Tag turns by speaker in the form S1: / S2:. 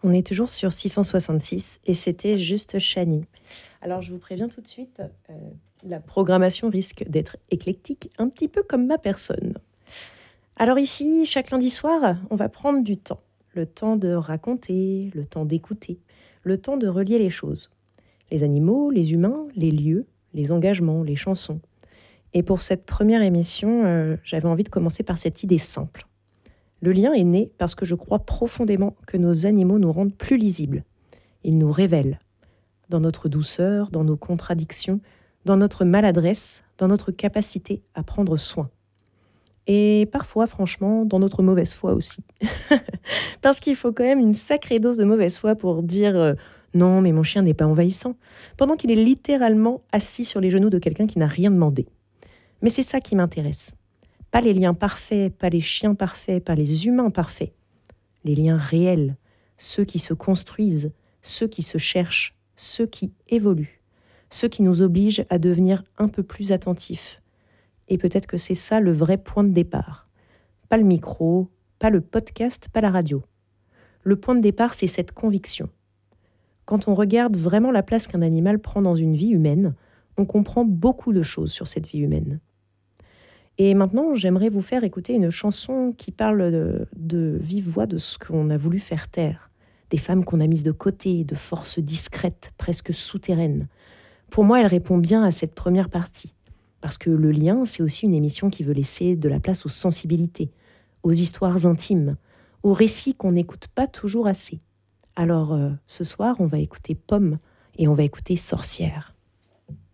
S1: On est toujours sur 666 et c'était juste Chani. Alors je vous préviens tout de suite, la programmation risque d'être éclectique, un petit peu comme ma personne. Alors ici, chaque lundi soir, on va prendre du temps. Le temps de raconter, le temps d'écouter, le temps de relier les choses. Les animaux, les humains, les lieux, les engagements, les chansons. Et pour cette première émission, j'avais envie de commencer par cette idée simple. Le lien est né parce que je crois profondément que nos animaux nous rendent plus lisibles. Ils nous révèlent. Dans notre douceur, dans nos contradictions, dans notre maladresse, dans notre capacité à prendre soin. Et parfois, franchement, dans notre mauvaise foi aussi. Parce qu'il faut quand même une sacrée dose de mauvaise foi pour dire non, mais mon chien n'est pas envahissant, pendant qu'il est littéralement assis sur les genoux de quelqu'un qui n'a rien demandé. Mais c'est ça qui m'intéresse. Pas les liens parfaits, pas les chiens parfaits, pas les humains parfaits. Les liens réels, ceux qui se construisent, ceux qui se cherchent, ceux qui évoluent, ceux qui nous obligent à devenir un peu plus attentifs. Et peut-être que c'est ça le vrai point de départ. Pas le micro, pas le podcast, pas la radio. Le point de départ, c'est cette conviction. Quand on regarde vraiment la place qu'un animal prend dans une vie humaine, on comprend beaucoup de choses sur cette vie humaine. Et maintenant, j'aimerais vous faire écouter une chanson qui parle de vive voix de ce qu'on a voulu faire taire. Des femmes qu'on a mises de côté, de forces discrètes, presque souterraines. Pour moi, elle répond bien à cette première partie. Parce que le lien, c'est aussi une émission qui veut laisser de la place aux sensibilités, aux histoires intimes, aux récits qu'on n'écoute pas toujours assez. Alors, ce soir, on va écouter Pomme et on va écouter Sorcière.